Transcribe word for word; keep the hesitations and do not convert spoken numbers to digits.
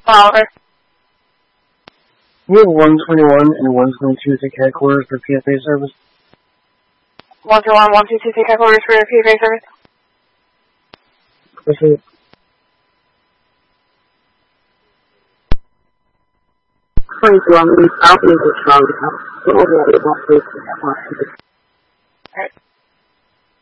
Oliver. You have one twenty-one and one twenty-two take headquarters for P F A service? one twenty-one, one twenty-two take headquarters for P F A service? Proceed. twenty-one, I'll be able to try to help. Alright.